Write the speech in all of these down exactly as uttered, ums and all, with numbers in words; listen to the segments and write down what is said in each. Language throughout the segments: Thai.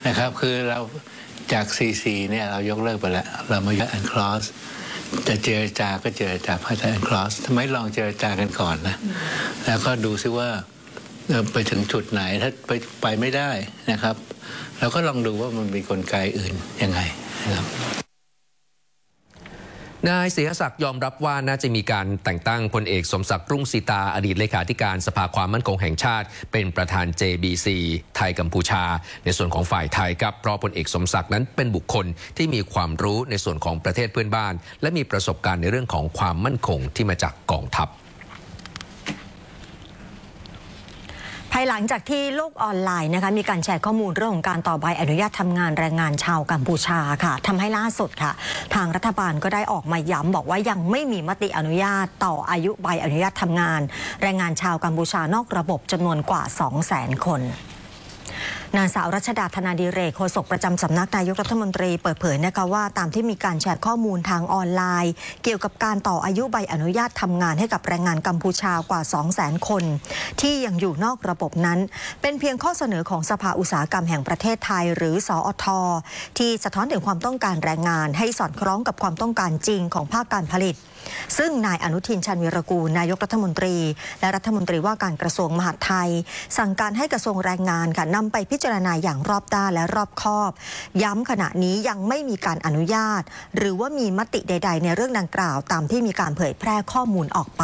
นะครับคือเราจาก ซี ซี เนี่ยเรายกเลิกไปแล้วเรามายัดอันคลอสจะเจรจาก็เจรจาภายใต้อันคลอสทำไมลองเจรจากันก่อนนะแล้วก็ดูซิว่าไปถึงจุดไหนถ้าไปไปไม่ได้นะครับเราก็ลองดูว่ามันมีกลไกอื่นยังไงนะครับนายเสียศักดิ์ยอมรับว่าน่าจะมีการแต่งตั้งพลเอกสมศักดิ์รุ่งสีตาอดีตเลขาธิการสภาความมั่นคงแห่งชาติเป็นประธาน เจ บี ซี ไทยกัมพูชาในส่วนของฝ่ายไทยครับเพราะพลเอกสมศักดิ์นั้นเป็นบุคคลที่มีความรู้ในส่วนของประเทศเพื่อนบ้านและมีประสบการณ์ในเรื่องของความมั่นคงที่มาจากกองทัพภายหลังจากที่โลกออนไลน์นะคะมีการแชร์ข้อมูลเรื่องของการต่อใบอนุญาตทำงานแรงงานชาวกัมพูชาค่ะทำให้ล่าสุดค่ะทางรัฐบาลก็ได้ออกมาย้ำบอกว่ายังไม่มีมติอนุญาตต่ออายุใบอนุญาตทำงานแรงงานชาวกัมพูชานอกระบบจำนวนกว่า สองแสน คนนางสาวรัชดาธนาดิเรกโฆษกประจำสำนักนายกรัฐมนตรีเปิดเผยนะคะว่าตามที่มีการแชร์ข้อมูลทางออนไลน์เกี่ยวกับการต่ออายุใบอนุญาตทำงานให้กับแรงงานกัมพูชากว่า สองแสน คนที่ยังอยู่นอกระบบนั้นเป็นเพียงข้อเสนอของสภาอุตสาหกรรมแห่งประเทศไทยหรือสอท.ที่สะท้อนถึงความต้องการแรงงานให้สอดคล้องกับความต้องการจริงของภาคการผลิตซึ่งนายอนุทินชาญวีรกูลนายกรัฐมนตรีและรัฐมนตรีว่าการกระทรวงมหาดไทยสั่งการให้กระทรวงแรงงานค่ะนำไปพิจารณาอย่างรอบด้านและรอบคอบย้ำขณะนี้ยังไม่มีการอนุญาตหรือว่ามีมติใดๆในเรื่องดังกล่าวตามที่มีการเผยแพร่ข้อมูลออกไป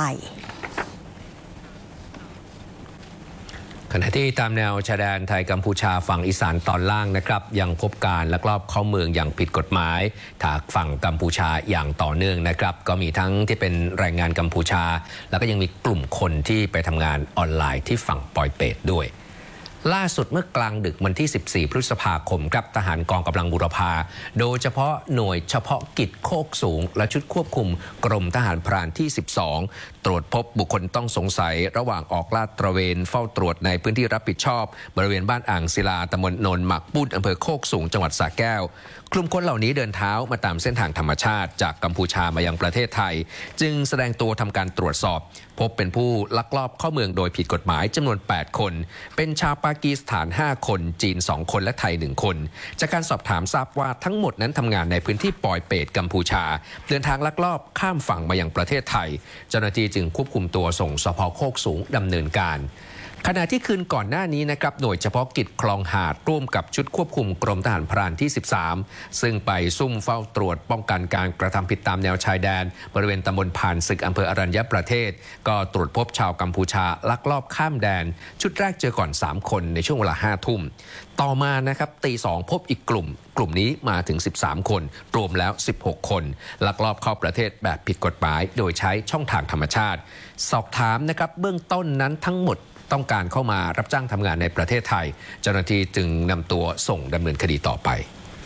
ขณะที่ตามแนวชายแดนไทยกัมพูชาฝั่งอีสานตอนล่างนะครับยังพบการลักลอบเข้าเมืองอย่างผิดกฎหมายจากฝั่งกัมพูชาอย่างต่อเนื่องนะครับก็มีทั้งที่เป็นแรงงานกัมพูชาแล้วก็ยังมีกลุ่มคนที่ไปทำงานออนไลน์ที่ฝั่งปอยเปตด้วยล่าสุดเมื่อกลางดึกวันที่ สิบสี่ พฤษภาคมครับทหารกองกำลังบูรพาโดยเฉพาะหน่วยเฉพาะกิจโคกสูงและชุดควบคุมกรมทหารพรานที่ สิบสอง ตรวจพบบุคคลต้องสงสัยระหว่างออกลาดตระเวนเฝ้าตรวจในพื้นที่รับผิดชอบบริเวณบ้านอ่างศิลาตำบลโนนหมักปุ้นอำเภอโคกสูงจังหวัดสระแก้วกลุ่มคนเหล่านี้เดินเท้ามาตามเส้นทางธรรมชาติจากกัมพูชามายังประเทศไทยจึงแสดงตัวทำการตรวจสอบพบเป็นผู้ลักลอบเข้าเมืองโดยผิดกฎหมายจำนวน แปด คนเป็นชาวปากีสถาน ห้า คนจีน สอง คนและไทย หนึ่ง คนจากการสอบถามทราบว่าทั้งหมดนั้นทำงานในพื้นที่ปอยเปตกัมพูชาเดินทางลักลอบข้ามฝั่งมายังประเทศไทยเจ้าหน้าที่จึงควบคุมตัวส่งสภ.โคกสูงดำเนินการขณะที่คืนก่อนหน้านี้นะครับหน่วยเฉพาะกิจคลองหาดร่วมกับชุดควบคุมกรมทหารพรานที่ สิบสามซึ่งไปซุ่มเฝ้าตรวจป้องกันการกระทำผิดตามแนวชายแดนบริเวณตำบลผ่านศึกอำเภออรัญญประเทศก็ตรวจพบชาวกัมพูชาลักลอบข้ามแดนชุดแรกเจอก่อนสามคนในช่วงเวลาห้าทุ่มต่อมานะครับตีสองพบอีกกลุ่มกลุ่มนี้มาถึงสิบสามคนรวมแล้วสิบหกคนลักลอบเข้าประเทศแบบผิดกฎหมายโดยใช้ช่องทางธรรมชาติสอบถามนะครับเบื้องต้นนั้นทั้งหมดต้องการเข้ามารับจ้างทำงานในประเทศไทยเจ้าหน้าที่จึงนำตัวส่งดำเนินคดีต่อไป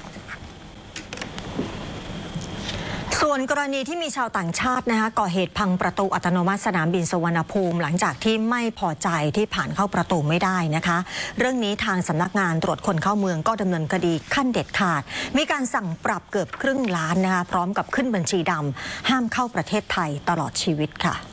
ส่วนกรณีที่มีชาวต่างชาตินะคะก่อเหตุพังประตูอัตโนมัติสนามบินสุวรรณภูมิหลังจากที่ไม่พอใจที่ผ่านเข้าประตูไม่ได้นะคะเรื่องนี้ทางสำนักงานตรวจคนเข้าเมืองก็ดำเนินคดีขั้นเด็ดขาดมีการสั่งปรับเกือบครึ่งล้านนะคะพร้อมกับขึ้นบัญชีดำห้ามเข้าประเทศไทยตลอดชีวิตค่ะ